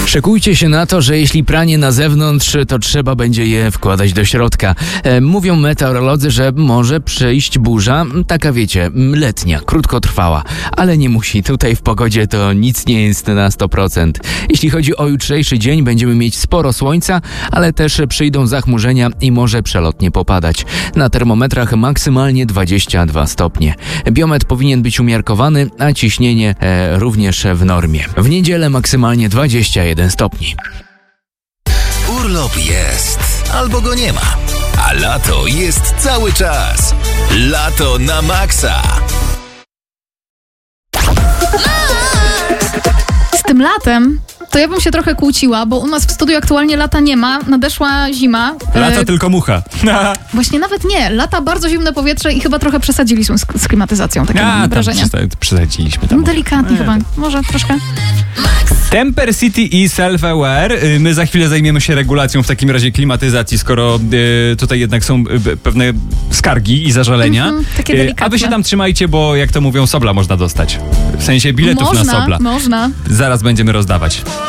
Szykujcie się na to, że jeśli pranie na zewnątrz, to trzeba będzie je wkładać do środka. Mówią meteorolodzy, że może przyjść burza, taka wiecie, letnia, krótkotrwała, ale nie musi. Tutaj w pogodzie to nic nie jest na 100%. Jeśli chodzi o jutrzejszy dzień, będziemy mieć sporo słońca, ale też przyjdą zachmurzenia i może przelotnie popadać. Na termometrach maksymalnie 22 stopnie. Biometr powinien być umiarkowany, a ciśnienie również w normie. W niedzielę maksymalnie 21 stopni. Urlop jest, albo go nie ma. A lato jest cały czas. Lato na maksa. Z tym latem to ja bym się trochę kłóciła, bo u nas w studiu aktualnie lata nie ma, nadeszła zima. Lata tylko mucha. Właśnie nawet nie, lata bardzo zimne powietrze i chyba trochę przesadziliśmy z klimatyzacją, takie mam wrażenie. Przesadziliśmy tam. Delikatnie chyba, może troszkę. Temper City i Self-Aware. My za chwilę zajmiemy się regulacją w takim razie klimatyzacji, skoro tutaj jednak są pewne skargi i zażalenia. Takie delikatne. A wy się tam trzymajcie, bo jak to mówią, Sobla można dostać. W sensie biletów na Sobla. Można. Zaraz będziemy rozdawać.